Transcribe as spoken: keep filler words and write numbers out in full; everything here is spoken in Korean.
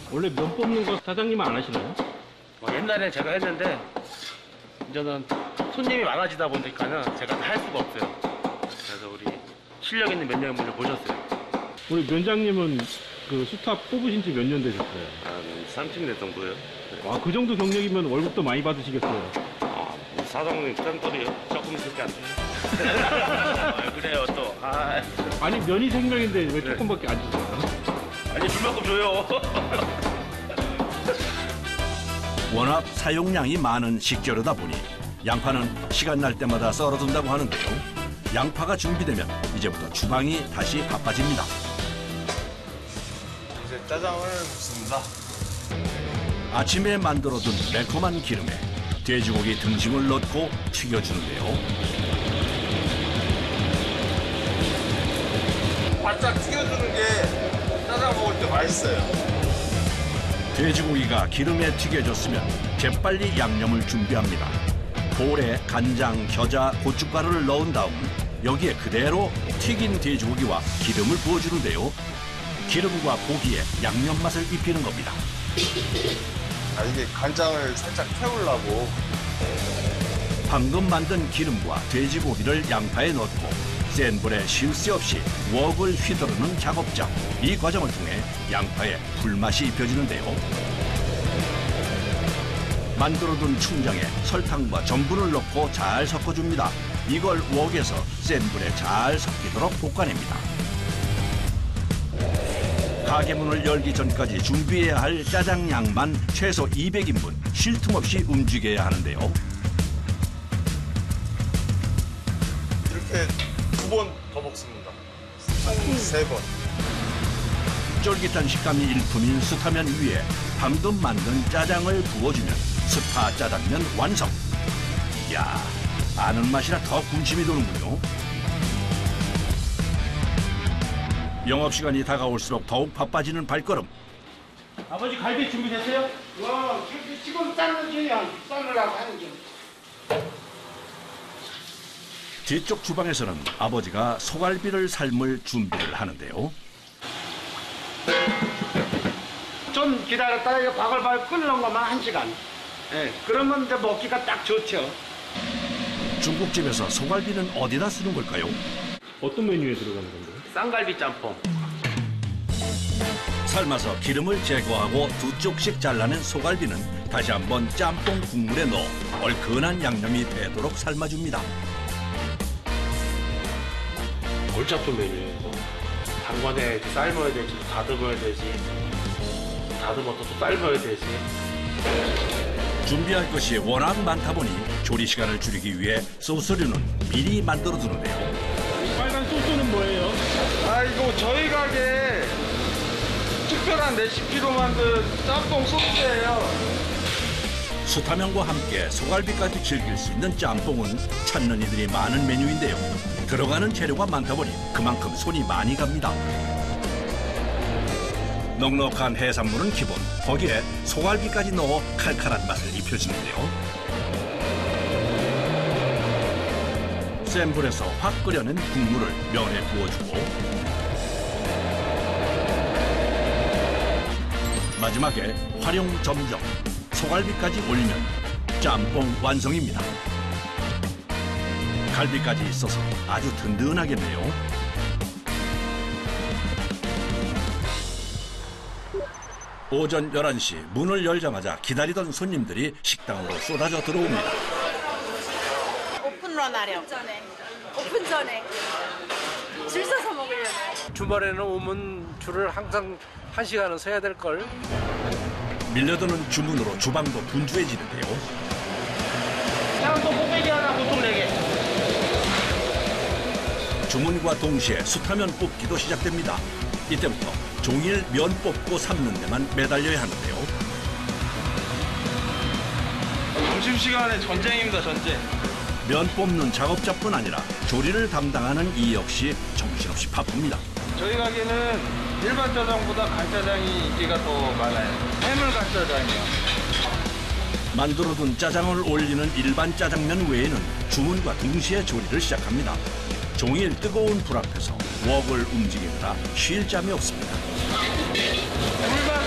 원래 면 뽑는 거 사장님은 안 하시나요? 뭐 옛날엔 제가 했는데 이제는 손님이 많아지다 보니까는 제가 다 할 수가 없어요. 그래서 우리 실력 있는 면장님을 모셨어요. 우리 면장님은 그 수탑 뽑으신 지 몇 년 되셨어요? 한 삼십 년 정도요. 아, 그 정도 경력이면 월급도 많이 받으시겠어요? 아, 뭐 사장님 짠돌이요. 조금밖에 안 돼요. 아, 그래요 또. 아, 아니, 면이 생명인데 왜 조금밖에 안 주세요? 아니 줄 만큼 줘요. 워낙 사용량이 많은 식재료다 보니 양파는 시간 날 때마다 썰어둔다고 하는데요. 양파가 준비되면 이제부터 주방이 다시 바빠집니다. 이제 짜장을 붓습니다. 아침에 만들어둔 매콤한 기름에 돼지고기 등심을 넣고 튀겨주는데요. 바짝 튀겨주는 게 짜장 먹을 때 맛있어요. 돼지고기가 기름에 튀겨졌으면 재빨리 양념을 준비합니다. 볼에 간장, 겨자, 고춧가루를 넣은 다음 여기에 그대로 튀긴 돼지고기와 기름을 부어주는데요. 기름과 고기에 양념 맛을 입히는 겁니다. 아, 이게 간장을 살짝 태우려고. 방금 만든 기름과 돼지고기를 양파에 넣고 센 불에 쉴 새 없이 웍을 휘두르는 작업장. 이 과정을 통해 양파에 불맛이 입혀지는데요. 만들어둔 춘장에 설탕과 전분을 넣고 잘 섞어줍니다. 이걸 웍에서 센 불에 잘 섞이도록 볶아냅니다. 가게 문을 열기 전까지 준비해야 할 짜장양만 최소 이백 인분 쉴 틈 없이 움직여야 하는데요. 이렇게 두 번 더 볶습니다. 한 세 번. 쫄깃한 식감이 일품인 수타면 위에 방금 만든 짜장을 부어주면 수타 짜장면 완성. 이야, 아는 맛이라 더 군침이 도는군요. 영업시간이 다가올수록 더욱 바빠지는 발걸음. 아버지 갈비 준비됐어요? 와, 지금 삶는 중이야. 삶으려고 하는 중. 뒤쪽 주방에서는 아버지가 소갈비를 삶을 준비를 하는데요. 좀 기다렸다가 이거 바글바글 끓는 것만 한 시간. 예, 그러면 이제 먹기가 딱 좋죠. 중국집에서 소갈비는 어디다 쓰는 걸까요? 어떤 메뉴에 들어가는 건가요? 쌍갈비 짬뽕. 삶아서 기름을 제거하고 두 쪽씩 잘라낸 소갈비는 다시 한번 짬뽕 국물에 넣어 얼큰한 양념이 배도록 삶아줍니다. 골짜품 메뉴예요. 단번에 삶아야 되지, 다듬어야 되지, 다듬어서 또 삶아야 되지. 준비할 것이 워낙 많다 보니 조리 시간을 줄이기 위해 소스류는 미리 만들어두는데요. 빨간 소스는 뭐예요? 아, 이거 저희 가게 특별한 레시피로 만든 짬뽕 소스예요. 수타면과 함께 소갈비까지 즐길 수 있는 짬뽕은 찾는 이들이 많은 메뉴인데요. 들어가는 재료가 많다 보니 그만큼 손이 많이 갑니다. 넉넉한 해산물은 기본, 거기에 소갈비까지 넣어 칼칼한 맛을 입혀주는데요. 센 불에서 확 끓여낸 국물을 면에 부어주고 마지막에 활용점정, 소갈비까지 올리면 짬뽕 완성입니다. 갈비까지 있어서 아주 든든하겠네요. 오전 열한 시 문을 열자마자 기다리던 손님들이 식당으로 쏟아져 들어옵니다. 오픈런 하려. 전에. 오픈 전에. 줄 서서 먹으려면. 주말에는 오면 줄을 항상 한 시간은 서야 될 걸. 밀려드는 주문으로 주방도 분주해지는데요. 짬뽕 곱빼기 하나 보통 네 개. 주문과 동시에 수타면 뽑기도 시작됩니다. 이때부터 종일 면 뽑고 삶는 데만 매달려야 하는데요. 점심시간에 전쟁입니다, 전쟁. 면 뽑는 작업자뿐 아니라 조리를 담당하는 이 역시 정신없이 바쁩니다. 저희 가게는 일반 짜장보다 간짜장이 인기가 더 많아요. 해물 간짜장이요. 만들어둔 짜장을 올리는 일반 짜장면 외에는 주문과 동시에 조리를 시작합니다. 종일 뜨거운 불 앞에서 웍을 움직이느라 쉴 잠이 없습니다. 불만